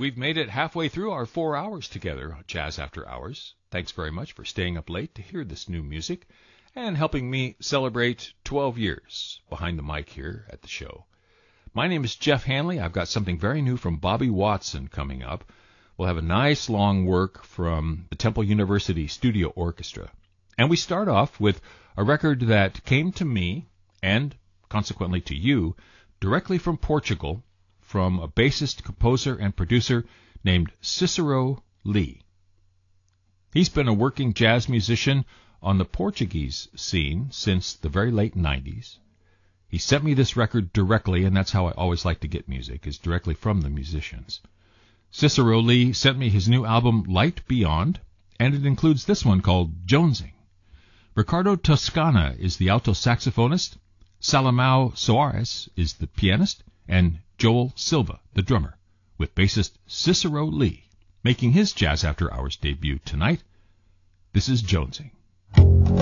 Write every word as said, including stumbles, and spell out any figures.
We've made it halfway through our four hours together, Jazz After Hours. Thanks very much for staying up late to hear this new music and helping me celebrate twelve years behind the mic here at the show. My name is Jeff Hanley. I've got something very new from Bobby Watson coming up. We'll have a nice long work from the Temple University Studio Orchestra. And we start off with a record that came to me, and consequently to you, directly from Portugal, from a bassist, composer, and producer named Cicero Lee. He's been a working jazz musician on the Portuguese scene since the very late nineties. He sent me this record directly, and that's how I always like to get music, is directly from the musicians. Cicero Lee sent me his new album, Light Beyond, and it includes this one called Jonesing. Ricardo Toscana is the alto saxophonist, Salomão Soares is the pianist, and Joel Silva, the drummer, with bassist Cicero Lee, making his Jazz After Hours debut tonight. This is Jonesing.